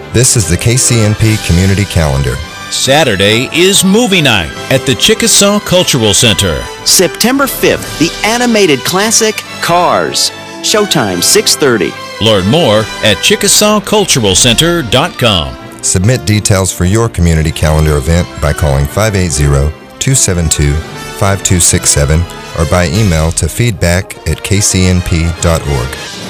This is the KCNP Community Calendar. Saturday is movie night at the Chickasaw Cultural Center. September 5th, the animated classic Cars. Showtime 6:30. Learn more at ChickasawCulturalCenter.com. Submit details for your community calendar event by calling 580-272-5267 or by email to feedback@kcnp.org.